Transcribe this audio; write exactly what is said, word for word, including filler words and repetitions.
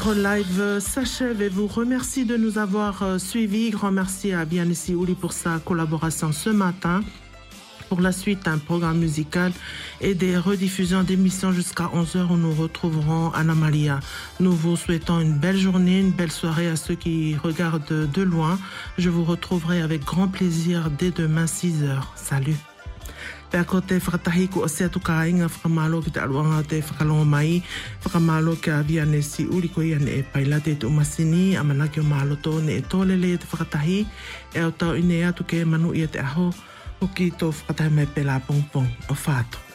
Notre live s'achève et vous remercie de nous avoir suivis. Grand merci à Bianessi Ouli pour sa collaboration ce matin. Pour la suite, un programme musical et des rediffusions d'émissions jusqu'à onze heures où nous retrouverons Anna Malia. Nous vous souhaitons une belle journée, une belle soirée à ceux qui regardent de loin. Je vous retrouverai avec grand plaisir dès demain six heures. Salut. Pea ko te whakatahi ko o sea tuka inga whakamalo ki te aruanga te whakalonga mai, whakamalo ki a Bianessi Uri ko ia ne e pailate te umasini, a manaki o mahaloto ne e tōlele te whakatahi, e o tau ine atu ke manu ia te aho, o ki tō whakatahi mai pela pong pong o whātu.